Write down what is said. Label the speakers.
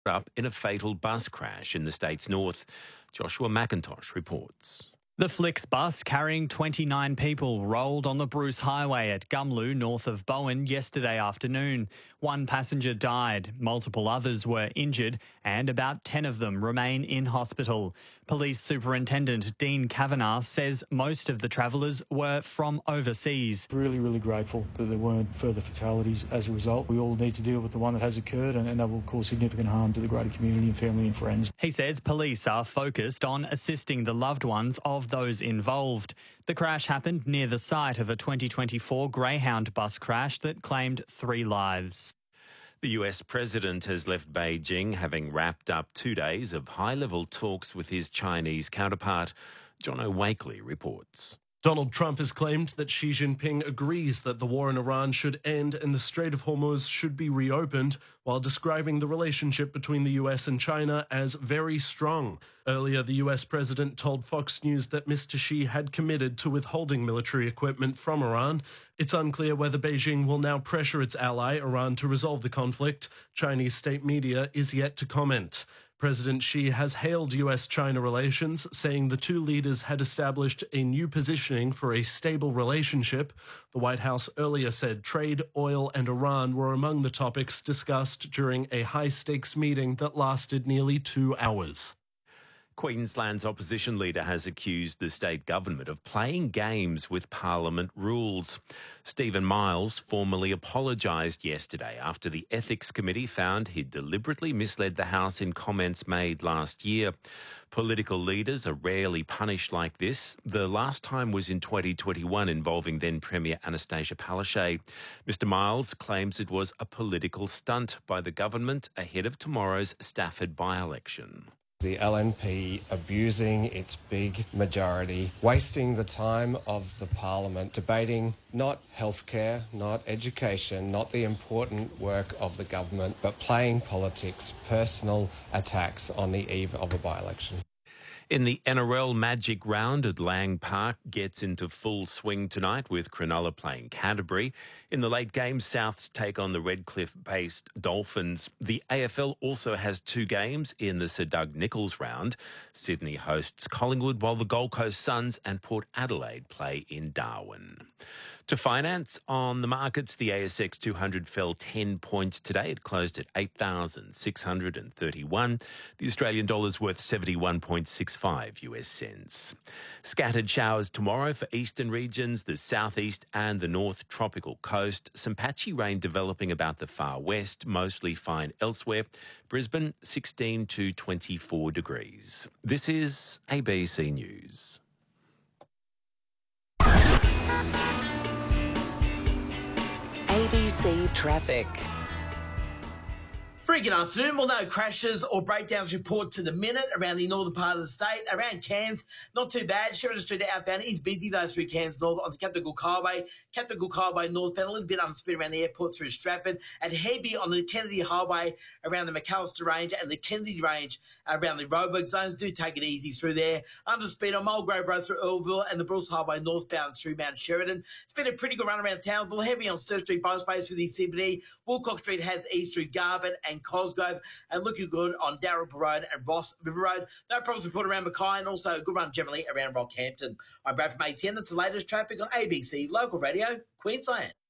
Speaker 1: up in a fatal bus crash in the state's north. Joshua McIntosh reports.
Speaker 2: The Flix bus carrying 29 people rolled on the Bruce Highway at Gumlu, north of Bowen, yesterday afternoon. One passenger died, multiple others were injured, and about 10 of them remain in hospital. Police Superintendent Dean Kavanagh says most of the travellers were from overseas.
Speaker 3: Really grateful that there weren't further fatalities as a result. We all need to deal with the one that has occurred, and that will cause significant harm to the greater community and family and friends.
Speaker 2: He says police are focused on assisting the loved ones of those involved. The crash happened near the site of a 2024 Greyhound bus crash that claimed 3 lives.
Speaker 1: The US president has left Beijing, having wrapped up 2 days of high-level talks with his Chinese counterpart. John O'Wakely reports.
Speaker 4: Donald Trump has claimed that Xi Jinping agrees that the war in Iran should end and the Strait of Hormuz should be reopened, while describing the relationship between the US and China as very strong. Earlier, the US president told Fox News that Mr. Xi had committed to withholding military equipment from Iran. It's unclear whether Beijing will now pressure its ally, Iran, to resolve the conflict. Chinese state media is yet to comment. President Xi has hailed US-China relations, saying the two leaders had established a new positioning for a stable relationship. The White House earlier said trade, oil and Iran were among the topics discussed during a high-stakes meeting that lasted nearly 2 hours.
Speaker 1: Queensland's opposition leader has accused the state government of playing games with Parliament rules. Stephen Miles formally apologised yesterday after the Ethics Committee found he'd deliberately misled the House in comments made last year. Political leaders are rarely punished like this. The last time was in 2021 involving then Premier Anastasia Palaszczuk. Mr Miles claims it was a political stunt by the government ahead of tomorrow's Stafford by-election.
Speaker 5: The LNP abusing its big majority, wasting the time of the Parliament, debating not healthcare, not education, not the important work of the government, but playing politics, personal attacks on the eve of a by-election.
Speaker 1: In the NRL Magic Round at Lang Park gets into full swing tonight with Cronulla playing Canterbury. In the late game, Souths take on the Redcliffe-based Dolphins. The AFL also has 2 games in the Sir Doug Nicholls round. Sydney hosts Collingwood, while the Gold Coast Suns and Port Adelaide play in Darwin. To finance on the markets, the ASX 200 fell 10 points today. It closed at 8,631. The Australian dollar's worth 71.65 US cents. Scattered showers tomorrow for eastern regions, the southeast and the north tropical coast. Some patchy rain developing about the far west, mostly fine elsewhere. Brisbane 16 to 24 degrees. This is ABC News.
Speaker 6: ABC Traffic.
Speaker 7: Very good afternoon. Well, no crashes or breakdowns report to the minute around the northern part of the state. Around Cairns, not too bad. Sheridan Street outbound is busy though through Cairns North on the Captain Cook Highway. Captain Cook Highway northbound, a little bit unspeed around the airport through Stratford, and heavy on the Kennedy Highway around the McAllister Range and the Kennedy Range around the Roebuck zones. Do take it easy through there. Underspeed on Mulgrave Road through Earlville and the Bruce Highway northbound through Mount Sheridan. It's been a pretty good run around Townsville. Heavy on Sturt Street, Bosway through the CBD. Woolcock Street has east through Garbutt and Cosgrove, and looking good on Dalrymple Road and Ross River Road. No problems reported around Mackay, and also a good run generally around Rockhampton. I'm Brad from A10. That's the latest traffic on ABC Local Radio, Queensland.